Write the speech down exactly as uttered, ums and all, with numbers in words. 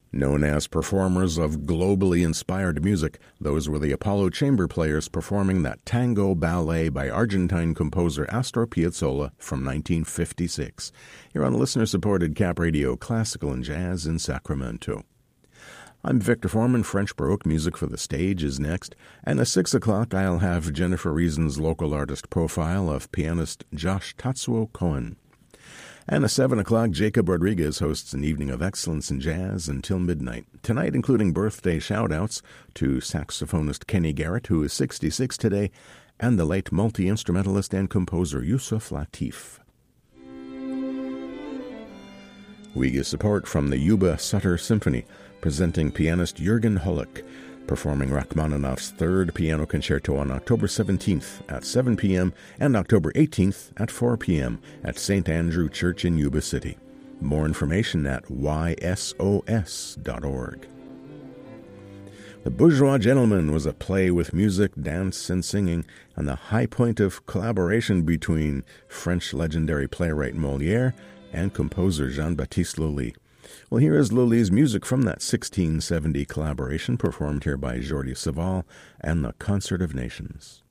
Known as performers of globally inspired music, those were the Apollo Chamber Players performing that tango ballet by Argentine composer Astor Piazzolla from nineteen fifty-six. Here on listener-supported Cap Radio Classical and Jazz in Sacramento. I'm Victor Foreman. French Baroque music for the stage is next, and at six o'clock I'll have Jennifer Reason's local artist profile of pianist Josh Tatsuo Cohen. And at seven o'clock, Jacob Rodriguez hosts an evening of excellence in jazz until midnight. Tonight, including birthday shout-outs to saxophonist Kenny Garrett, who is sixty-six today, and the late multi-instrumentalist and composer Yusuf Lateef. We get support from the Yuba Sutter Symphony, presenting pianist Jürgen Hollick, performing Rachmaninoff's Third Piano Concerto on October seventeenth at seven p.m. and October eighteenth at four p.m. at Saint Andrew Church in Yuba City. More information at y s o s dot org. The Bourgeois Gentleman was a play with music, dance, and singing, and the high point of collaboration between French legendary playwright Molière and composer Jean-Baptiste Lully. Well, here is Lully's music from that sixteen seventy collaboration performed here by Jordi Savall and the Concert of Nations.